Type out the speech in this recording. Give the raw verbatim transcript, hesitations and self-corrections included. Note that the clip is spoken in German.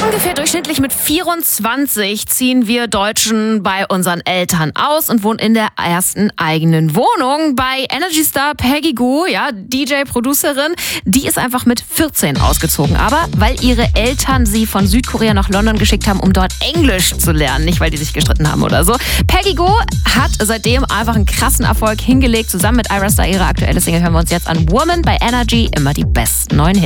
Ungefähr durchschnittlich mit vierundzwanzig ziehen wir Deutschen bei unseren Eltern aus und wohnen in der ersten eigenen Wohnung. Bei Energy Star Peggy Gou, ja, D J-Producerin, die ist einfach mit vierzehn ausgezogen. Aber weil ihre Eltern sie von Südkorea nach London geschickt haben, um dort Englisch zu lernen. Nicht, weil die sich gestritten haben oder so. Peggy Gou hat seitdem einfach einen krassen Erfolg hingelegt. Zusammen mit Ayra Starr, ihre aktuelle Single, hören wir uns jetzt an. Woman bei Energy, immer die besten neuen Hits.